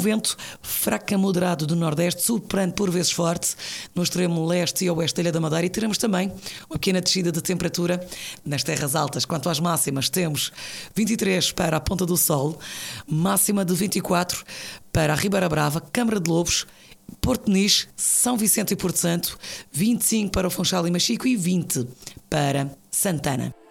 vento fraco a moderado do nordeste, soprando por vezes forte no extremo leste e oeste da Ilha da Madeira, e teremos também uma pequena descida de temperatura nas terras altas. Quanto às máximas, temos 23 para a Ponta do Sol, máxima de 24 para a Ribeira Brava, Câmara de Lobos, Porto Nice, São Vicente e Porto Santo, 25 para o Funchal e Machico e 20 para Santana.